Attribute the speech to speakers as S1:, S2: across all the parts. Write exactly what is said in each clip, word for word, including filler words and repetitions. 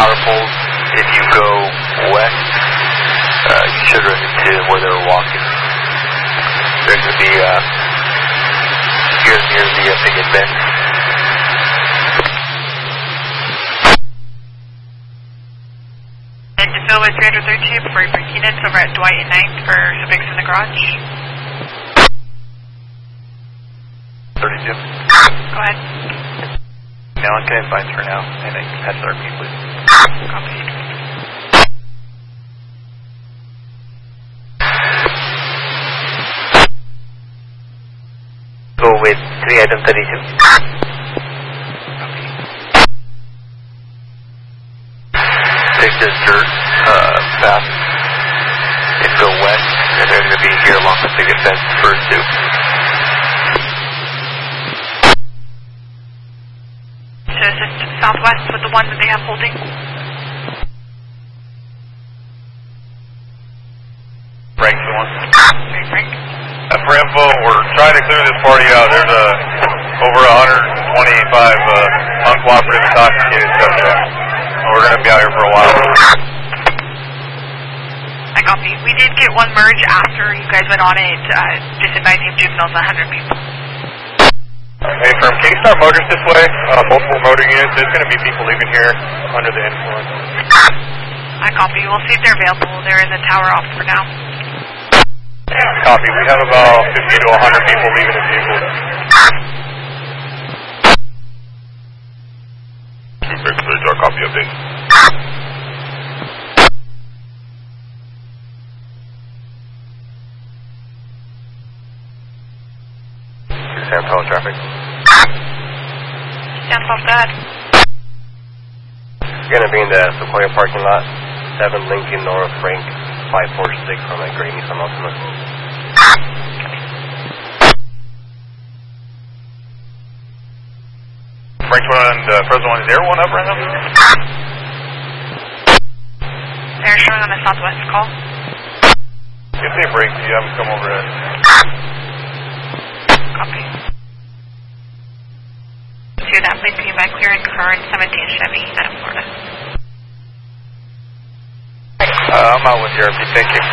S1: power poles. If you go west, uh, you should run into where they were walking. There's going to be uh, here near the uh, Picket Bend.
S2: And to fill with three thirty-two before you break units over at Dwight and ninth for Hibix in the garage.
S1: thirty-two.
S2: Go ahead.
S1: No one can advise for now, and I pass it R P, please.
S2: Copy.
S1: Go with three item thirty-two. Take this dirt uh, path and go west, and they're going to be here along the picket fence first two.
S2: So is this southwest with the one that they have holding?
S3: Frank, the one.
S2: Okay, Frank.
S3: Uh, for info, we're trying to clear this party out. There's a over one hundred twenty-five uh, uncooperative intoxicated stuff. So we're going to be out here for a while.
S2: I copy. We did get one merge after you guys went on it, uh, just advising juveniles, one hundred people.
S3: Hey, firm, can you start motors this way? Uh, multiple motor units. There's going to be people leaving here under the influence.
S2: I copy. We'll see if they're available. They're in the tower off for now.
S3: Copy. We have about fifty to one hundred people leaving the vehicle. two six three, our copy update.
S1: San Paulo traffic.
S2: San Paulo, go ahead.
S1: You're going to be in the Sequoia parking lot, seven Lincoln North Frank, five four six on that gray Nissan Altima.
S3: Frank one and uh, Fresno one, is there one up right now?
S2: They're showing on the southwest call.
S3: If they break, you have them come over in.
S2: Copy. To that, please be back clear and current seventeen Chevy out of Florida.
S1: Uh, I'm out with you, R P. Thank you.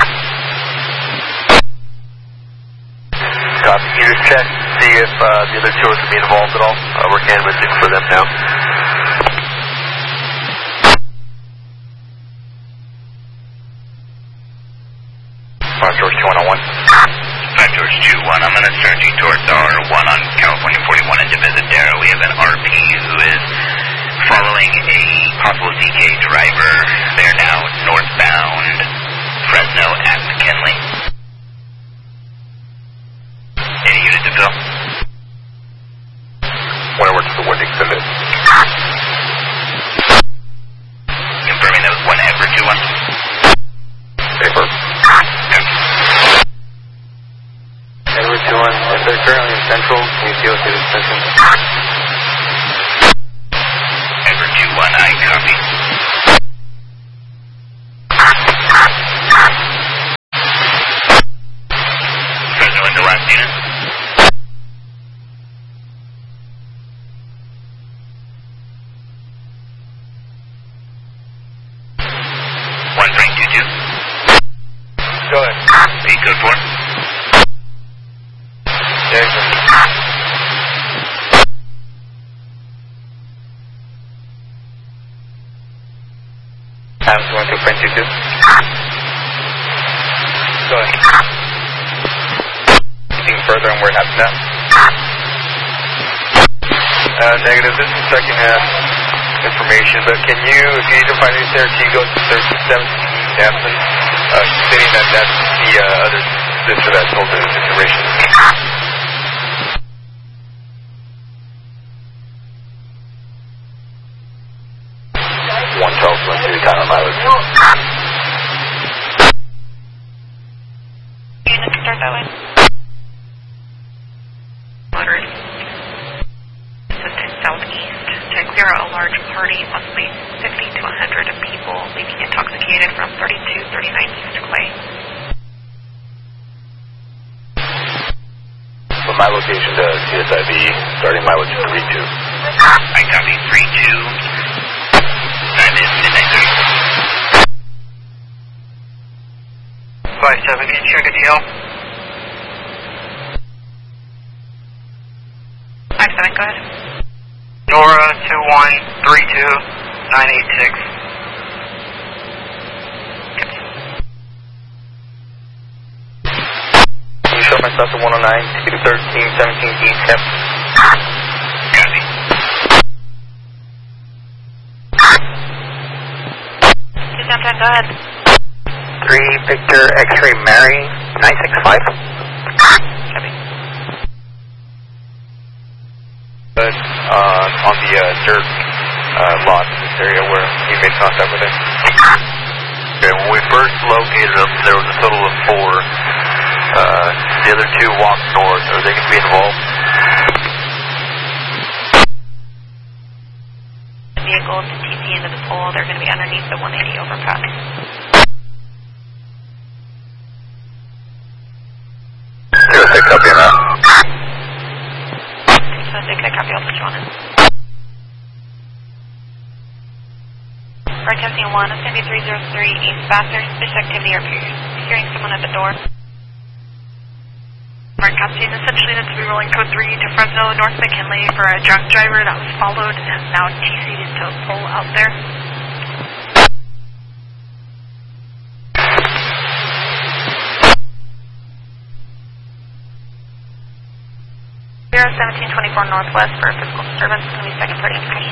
S1: Copy. Can you just check, see if uh, the other two are be involved at all? Uh, we're canvassing for them now. Five George two one oh one.
S4: Five George two one. I'm going to start you towards our one on California forty-one into Visadero. We have an R P who is following a possible D K driver. They're now northbound Fresno at McKinley. Any unit to fill?
S1: One over to the Wendy extended.
S4: Confirming that was one Edward two one.
S1: Paper. Edward two one, if they're currently in Central, can you see what's the extension?
S4: Edward two one, I copy. Fresno into last unit. One Frank two two.
S1: Go ahead.
S4: P code four.
S1: Jason. I'm going to Frank two two. Go ahead. Anything further on where it happens now? Uh, negative. This is second half information, but can you, if you need to find any there, can you go to thirteen seventeen Hampton, uh, stating that that's the uh, other sister that told the situation. one twelve, one two, down on mileage.
S2: Unit to start that way. Moderate. Assistant southeast to clear out a large party, possibly fifty to one hundred people leaving intoxicated from thirty-two thirty-nine East Clay.
S1: From my location to C S I B, starting mileage three two.
S4: I copy three two. Nine is midnight thirty.
S1: five seventy, check a D L.
S2: five seven, go ahead.
S1: Nora two one three two nine eight six. Can you show myself to one oh nine, two thirteen, seventeen East, Cap?
S4: Copy.
S2: two seven ten, go ahead.
S1: three Victor X-ray Mary nine six five.
S2: Copy.
S1: Good. Uh, on the uh, dirt uh, lot in this area where we made contact with him. Okay, when we first located him, there was a total of four. Uh, the other two walked north. Are they going to be involved?
S2: The vehicles T C into the pole, they're going to be underneath the one eighty overpass.
S1: zero six, copy on that.
S2: So they can copy, I'll put you on it. Broadcasting one, Sandy three zero three East Vassar, suspicious activity or hearing someone at the door. Broadcasting, essentially that's to be rolling code three to Fresno, North McKinley for a drunk driver that was followed and now T C'd into a pole out there. zero seventeen twenty-four Northwest for physical disturbance, going to be second party information.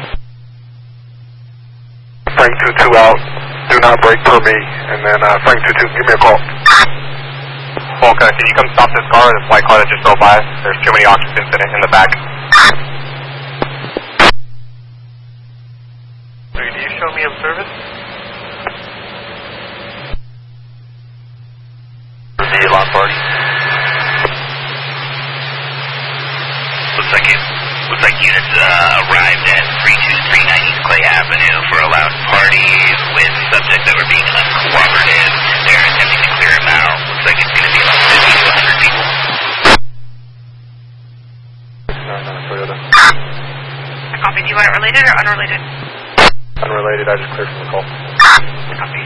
S3: Frank two two out, do not break per me, and then uh, Frank two two, give me a call. Okay, can you come stop this car, this white car that just drove by? There's too many occupants in it in the back.
S1: Do you show me of service? For the alarm party.
S4: Looks like it. Looks like units uh, arrived at three two three nine East Clay Avenue for a loud party with subjects that were being uncooperative. They're attempting to clear them out. Looks like it's going to be about fifty to one hundred people.
S3: No, no, Toyota.
S2: I copy. Do you want it related or unrelated?
S3: Unrelated, I just cleared from the call.
S2: Copy.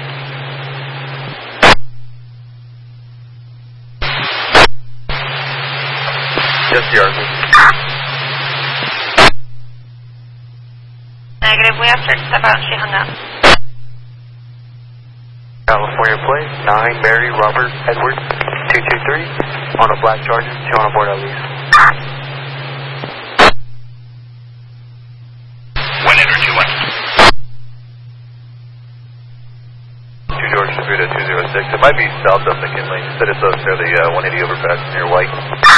S1: Just the article.
S2: Negative, we asked her to step out and she hung up.
S1: California plate, nine Mary Robert Edward, two two three, on a black Charger, two on board at least.
S4: One Edward two one.
S1: two George Sabuda two zero six. It might be south of McKinley. Said it's up near the uh, one eighty overpass near White.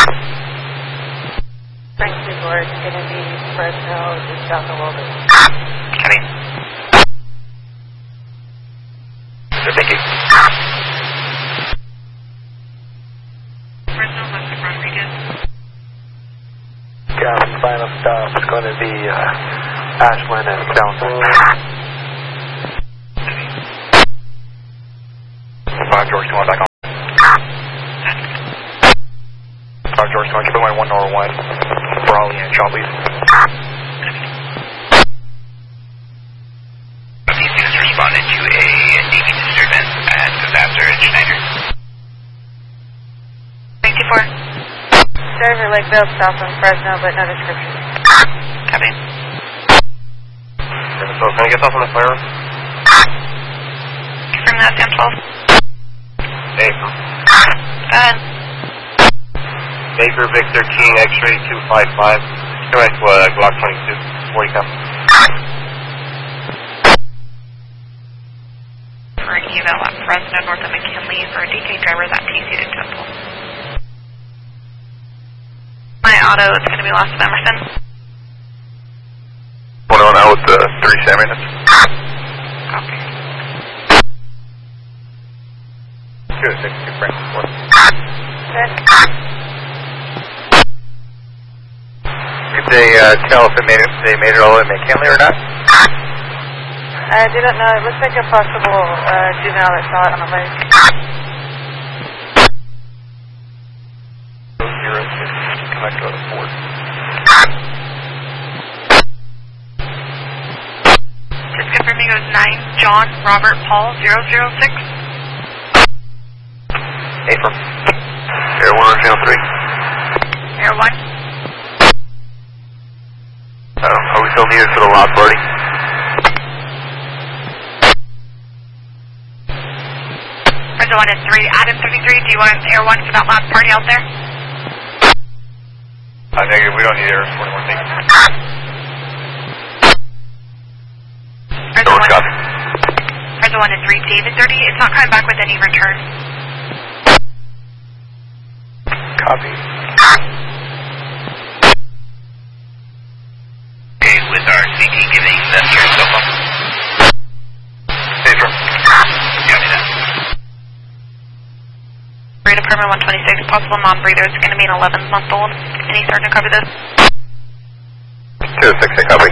S5: Frank Resort is going to be Fresno, just south of Walden.
S2: Copy.
S1: Thank you.
S2: Fresno, what's the Rodriguez?
S1: Yeah, final stop is going to be uh, Ashland and Townsend. five George, going back on. five George, going to keep my one Nor one. Brawley and Shaw, please.
S4: These units responded to a Navy disturbance at Vassar and Schneider.
S2: ninety-four.
S5: Server Lakeville, south of Fresno, but no description.
S2: Copy.
S3: So, can I get off on the fire?
S2: Confirm that, down twelve.
S3: Baker.
S2: Go ahead.
S3: Baker Victor King X-ray two five five. Correct, uh, Glock twenty-two. forty come.
S2: For an eval at Fresno, north of McKinley for a D K driver that T C'd into a pole. My auto is going to be lost of Emerson.
S3: one oh now with the three Sam minutes.
S2: Copy.
S3: Good, thank you, Frank.
S5: Good.
S1: Could they uh, tell if they made it, they made it all in McKinley or not?
S5: I do not know. It looks like a possible uh, juvenile that saw it on the lake.
S1: Zero six, connect to the port.
S2: Just confirm Amigos nine, John, Robert, Paul, zero zero six.
S3: Affirm. Air one on channel three.
S2: Air one.
S3: Um, are we still needed for the loud birdie?
S2: There's one at three, Adam thirty-three, do you want Air one for that last party out there?
S3: Uh, negative, we don't need Air forty-one, thank you.
S2: There's
S3: Door
S2: one,
S3: copy.
S2: there's one at three, David thirty, it's not coming back with any return.
S3: Copy.
S4: Okay, with our C T giving them your cell phone.
S3: Affirm.
S4: Copy that.
S2: Rate Department one twenty-six, possible non-breather, it's going to be an eleven month old. Any starting to cover this?
S3: two six, I copy.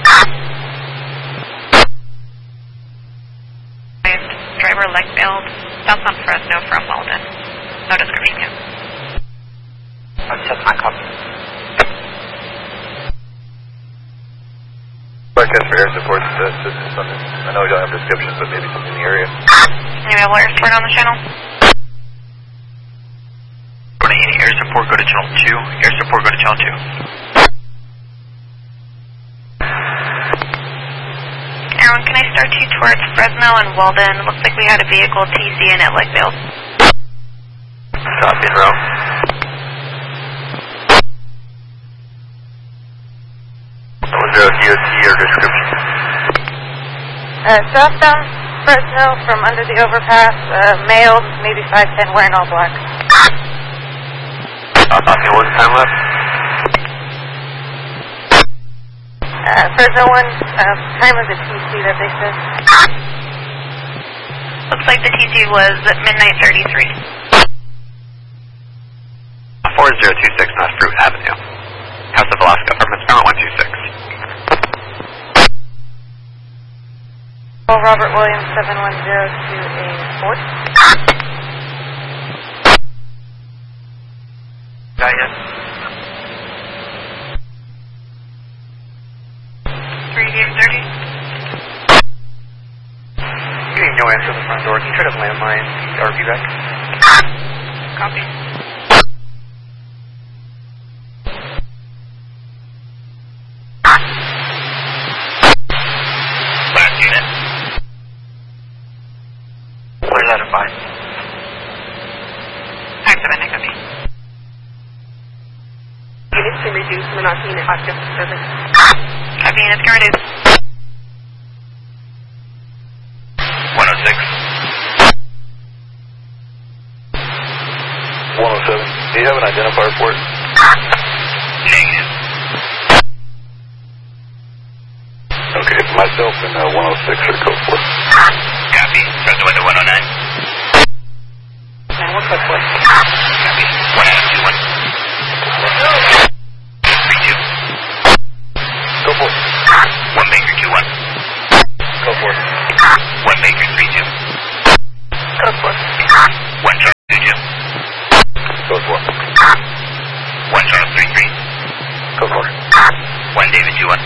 S2: Driver leg build, south on Fresno from Weldon. No description yet.
S3: I'm just my copy. Broadcast for air support to assist something. I know we don't have descriptions, but maybe something in the area.
S2: Any available air support on the channel?
S4: Go to any air support, go to channel two. Air support, go to channel two.
S2: Aaron, can I start you towards Fresno and Weldon? Looks like we had a vehicle T C in at Lakefield.
S3: Copy in row. Was there a D O T or description?
S5: Uh, southbound Fresno from under the overpass, uh, male, maybe five ten, wearing all black.
S3: Uh, copy, what's the time left?
S5: Uh, Fresno one, uh, time of the T C that they said.
S2: Looks like the T C was at midnight thirty-three.
S3: four zero two six North Fruit Avenue. House of Alaska, apartments, number one two six.
S5: Paul Robert Williams, seven one zero to a fort.
S3: Not yet.
S2: three David thirty.
S3: Getting no answer on the front door. Can you try to landline the R V back?
S2: Copy.
S4: Last unit.
S3: Where's that at five?
S2: five seven, I copy.
S5: Units to reduce Monarchy and Hotchkiss service.
S2: Copy, units can reduce.
S4: one oh six.
S3: one oh seven. Do you have an identifier for it?
S4: Negative.
S3: Okay, myself and uh, one oh six are code for it.
S4: Copy. Press the window one oh nine.
S5: nine one five four.
S4: Copy. one Adam two one. three two.
S3: Go for it.
S4: one Baker two one.
S3: Go for it.
S4: one Baker three two.
S5: Go for it.
S4: one Charles two two.
S3: Go for it.
S4: one Charles three three.
S3: Go for it.
S4: one David two one.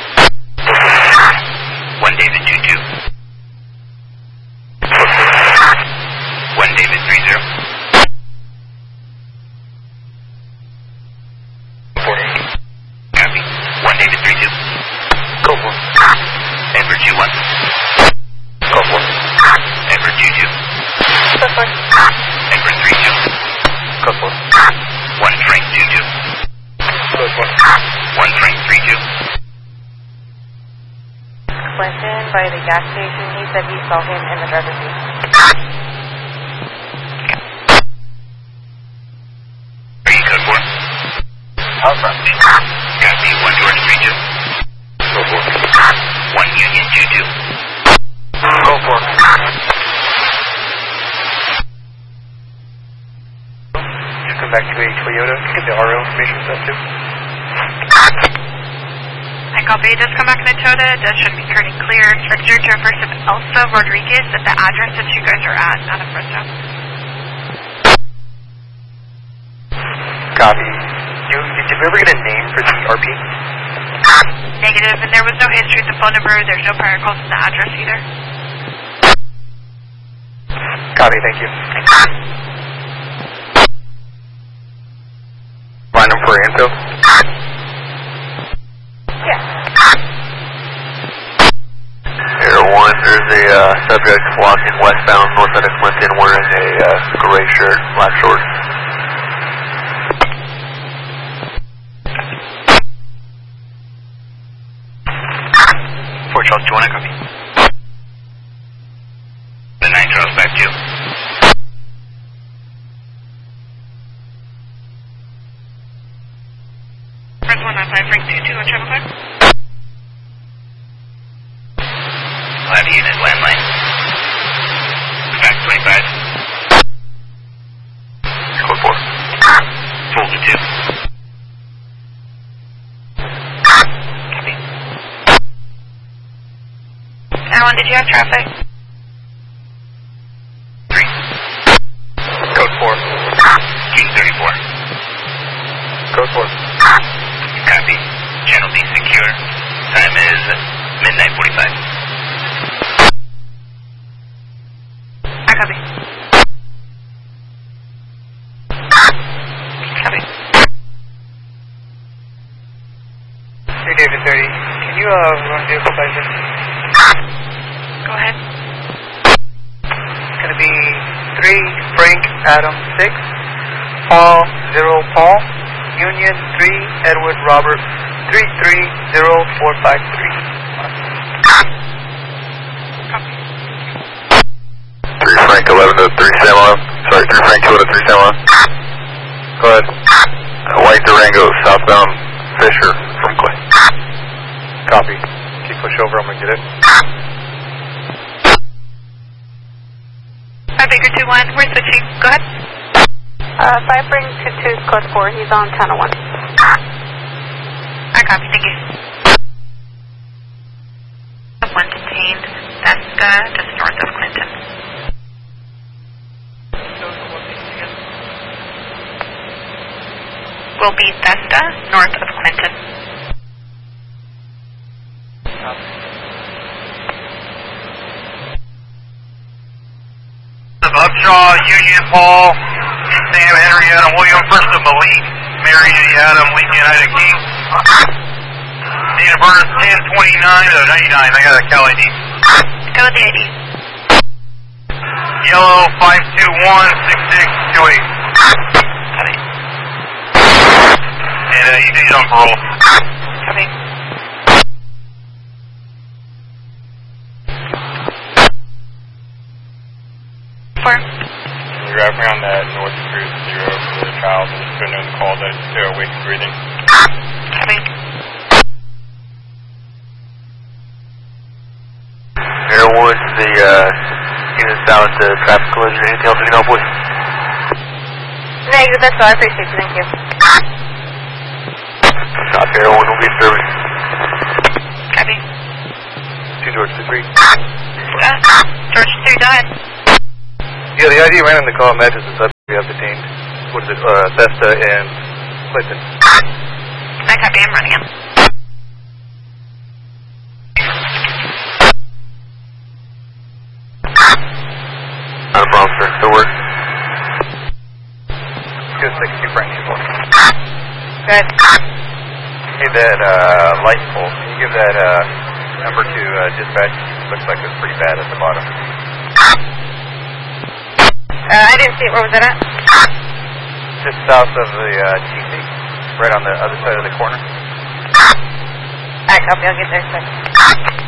S4: one David two two. one David three zero. Copy. one David three two.
S3: Go for it.
S4: Edward two one.
S3: Go for it.
S4: Edward two two.
S5: Go for it.
S4: Edward three two.
S3: Go for it.
S4: one Frank two two.
S3: Go for it.
S4: one Frank three two.
S5: Went in by the gas station. He said he saw him in the driver's seat.
S4: Are you code four?
S3: Alpha.
S4: Copy. one George three two.
S3: Go for it.
S4: one Union two two.
S3: Go for it. Just come back to a Toyota. Get the R O information set too.
S2: I copy. Just come back in the Toyota. That should be pretty clear. Register to a first of Elsa Rodriguez at the address that you guys are at, not a Fresno.
S3: Copy. You, did you ever get a name for the R P?
S2: Negative, and there was no history at the phone number. There's no prior calls to the address either.
S1: Copy, thank you. Line them for Anfield?
S5: Yeah.
S1: Air one, there's a uh, subject walking westbound north out of Clinton wearing a uh, gray shirt, black shorts.
S4: Fort Charles two one, I copy. The nine Charles back two.
S2: Press one nine five, Frank two two on travel card.
S4: Lab unit, landline. Back twenty-five.
S1: Code four.
S4: Full to two.
S2: Copy. Alan, did you have traffic?
S4: Three.
S1: Code four.
S4: King thirty-four.
S1: Code four.
S4: Copy. Channel B secure. Time is midnight forty-five.
S2: I copy. Copy.
S1: Hey, David thirty. Can you uh, run vehicle size?
S2: Go ahead.
S1: It's going to be three Frank Adam six, Paul zero Paul, Union three Edward Robert three three zero four five three.
S2: Copy.
S3: three Frank eleven to three Samuel. Sorry, three Frank two to three Samuel. Go ahead. Uh, White Durango, southbound Fisher from Clay.
S1: Copy. Keep push over, I'm going to get it.
S2: Five Baker two one, we're switching. Go ahead.
S5: Uh, five Bring two two, code four. He's on channel one.
S2: I copy, thank you. One detained, Vesca, just north of Clinton. Will be Vesta, north of Clinton.
S3: Upshaw, Union, Paul, Sam, Henry, Adam, William, first of Malik, Mary, Adam, Lincoln, Ida, King. Date of birth ten twenty-nine to ninety-nine. I got a Cal I D.
S2: Go with the I D.
S3: Yellow five two one six six two eight.
S2: Copy.
S3: And uh, you think he's on parole.
S2: Copy. Four.
S3: You wrap me on that north cruise zero for the child and just put in the call that it's still awake and breathing.
S2: Copy.
S1: Air one, the uh, unit south to traffic collision. Anything else we can help with?
S5: Negative, that's all. I appreciate you. Thank you.
S1: Copy, Air one will be serving.
S2: Copy.
S1: Two George two three.
S2: Uh, George three, go ahead.
S1: Yeah, the I D ran in the call matches the subject we have detained. What is it? Uh, Vesta and Clinton.
S2: I copy, I'm running him.
S1: Not a problem, sir. Still work. Good, sixty Frank four.
S5: Good.
S1: Hey, that uh, light pole, can you give that uh, number to uh, dispatch? Looks like it's pretty bad at the bottom.
S5: Uh, I didn't see it. Where was it at?
S1: Just south of the uh, T C, right on the other side of the corner.
S5: Alright, copy. I'll get there quick.